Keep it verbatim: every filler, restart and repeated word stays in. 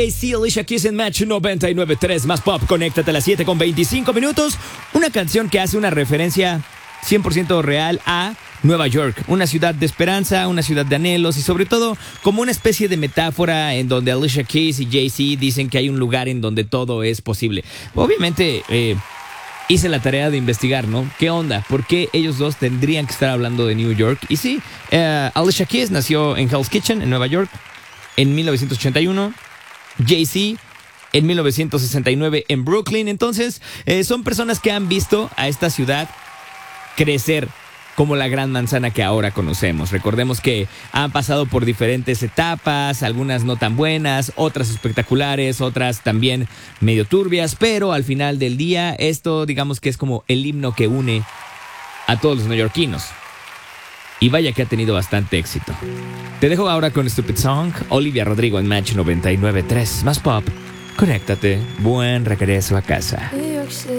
Sí, Alicia Keys en Match noventa y nueve punto tres más pop. Conéctate a las siete con veinticinco minutos. Una canción que hace una referencia cien por ciento real a Nueva York, una ciudad de esperanza, una ciudad de anhelos y sobre todo como una especie de metáfora en donde Alicia Keys y Jay-Z dicen que hay un lugar en donde todo es posible. Obviamente eh, hice la tarea de investigar, ¿no? ¿Qué onda? ¿Por qué ellos dos tendrían que estar hablando de New York? Y sí, eh, Alicia Keys nació en Hell's Kitchen, en Nueva York, en mil novecientos ochenta y uno. Jay-Z en mil novecientos sesenta y nueve en Brooklyn. Entonces, eh, son personas que han visto a esta ciudad crecer como la gran manzana que ahora conocemos. Recordemos que han pasado por diferentes etapas, algunas no tan buenas, otras espectaculares, otras también medio turbias, pero al final del día, esto digamos que es como el himno que une a todos los neoyorquinos. Y vaya que ha tenido bastante éxito. Te dejo ahora con Stupid Song, Olivia Rodrigo en Match noventa y nueve punto tres. Más pop, conéctate, buen regreso a casa.